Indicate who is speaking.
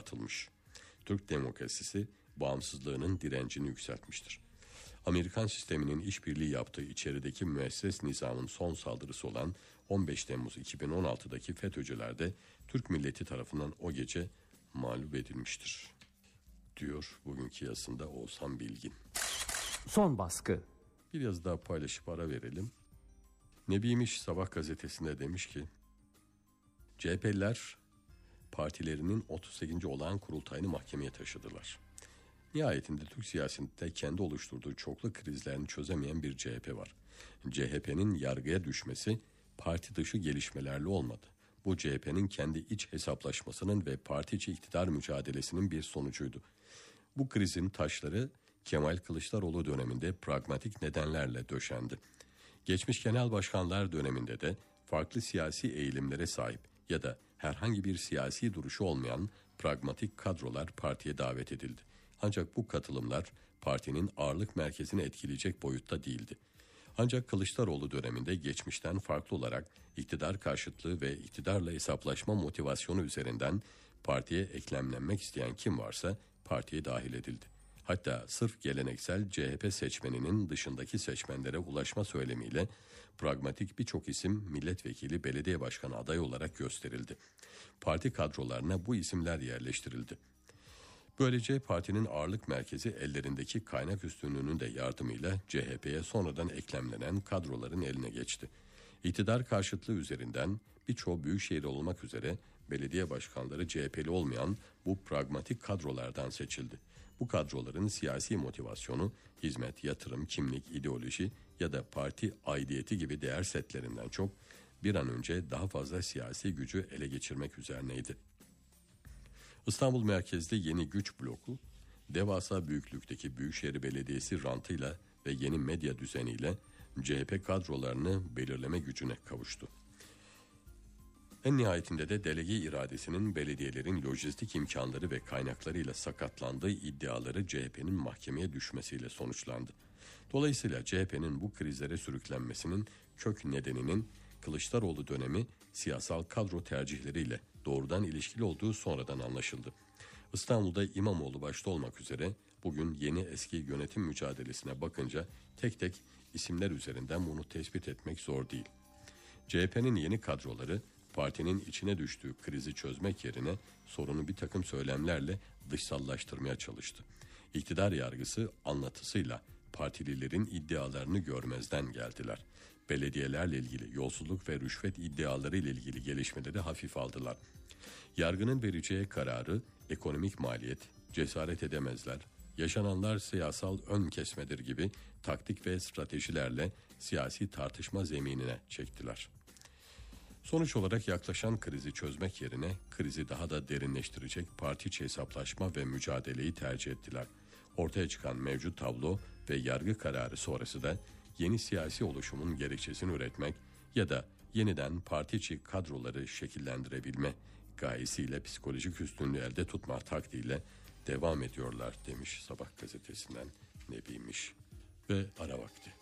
Speaker 1: atılmış. Türk demokrasisi bağımsızlığının direncini yükseltmiştir. Amerikan sisteminin işbirliği yaptığı içerideki müesses nizamın son saldırısı olan 15 Temmuz 2016'daki FETÖ'cüler de Türk milleti tarafından o gece mağlup edilmiştir, diyor bugünkü yazısında Oğuzhan Bilgin.
Speaker 2: Son baskı.
Speaker 1: Bir yazı daha paylaşıp ara verelim. Nebimiş Sabah gazetesinde demiş ki, CHP'liler partilerinin 38. olağan kurultayını mahkemeye taşıdılar. Nihayetinde Türk siyasetinde kendi oluşturduğu çoklu krizlerini çözemeyen bir CHP var. CHP'nin yargıya düşmesi parti dışı gelişmelerle olmadı. Bu CHP'nin kendi iç hesaplaşmasının ve parti içi iktidar mücadelesinin bir sonucuydu. Bu krizin taşları Kemal Kılıçdaroğlu döneminde pragmatik nedenlerle döşendi. Geçmiş genel başkanlar döneminde de farklı siyasi eğilimlere sahip ya da herhangi bir siyasi duruşu olmayan pragmatik kadrolar partiye davet edildi. Ancak bu katılımlar partinin ağırlık merkezini etkileyecek boyutta değildi. Ancak Kılıçdaroğlu döneminde geçmişten farklı olarak iktidar karşıtlığı ve iktidarla hesaplaşma motivasyonu üzerinden partiye eklemlenmek isteyen kim varsa partiye dahil edildi. Hatta sırf geleneksel CHP seçmeninin dışındaki seçmenlere ulaşma söylemiyle pragmatik birçok isim milletvekili, belediye başkanı adayı olarak gösterildi. Parti kadrolarına bu isimler yerleştirildi. Böylece partinin ağırlık merkezi ellerindeki kaynak üstünlüğünün de yardımıyla CHP'ye sonradan eklemlenen kadroların eline geçti. İktidar karşıtlığı üzerinden birçoğu büyükşehir olmak üzere belediye başkanları CHP'li olmayan bu pragmatik kadrolardan seçildi. Bu kadroların siyasi motivasyonu hizmet, yatırım, kimlik, ideoloji ya da parti aidiyeti gibi değer setlerinden çok bir an önce daha fazla siyasi gücü ele geçirmek üzerineydi. İstanbul merkezli yeni güç bloku, devasa büyüklükteki Büyükşehir Belediyesi rantıyla ve yeni medya düzeniyle CHP kadrolarını belirleme gücüne kavuştu. En nihayetinde de delege iradesinin belediyelerin lojistik imkanları ve kaynaklarıyla sakatlandığı iddiaları CHP'nin mahkemeye düşmesiyle sonuçlandı. Dolayısıyla CHP'nin bu krizlere sürüklenmesinin kök nedeninin Kılıçdaroğlu dönemi siyasal kadro tercihleriyle doğrudan ilişkili olduğu sonradan anlaşıldı. İstanbul'da İmamoğlu başta olmak üzere bugün yeni eski yönetim mücadelesine bakınca tek tek isimler üzerinden bunu tespit etmek zor değil. CHP'nin yeni kadroları partinin içine düştüğü krizi çözmek yerine sorunu bir takım söylemlerle dışsallaştırmaya çalıştı. İktidar yargısı anlatısıyla partililerin iddialarını görmezden geldiler. Belediyelerle ilgili yolsuzluk ve rüşvet iddiaları ile ilgili gelişmeleri hafif aldılar. Yargının vereceği kararı ekonomik maliyet, cesaret edemezler, yaşananlar siyasal ön kesmedir gibi taktik ve stratejilerle siyasi tartışma zeminine çektiler. Sonuç olarak yaklaşan krizi çözmek yerine krizi daha da derinleştirecek parti içi hesaplaşma ve mücadeleyi tercih ettiler. Ortaya çıkan mevcut tablo ve yargı kararı sonrası da yeni siyasi oluşumun gerekçesini üretmek ya da yeniden parti içi kadroları şekillendirebilme gayesiyle psikolojik üstünlüğü elde tutma taktiğiyle devam ediyorlar demiş Sabah gazetesinden Nebimiş. Ve ara vakti.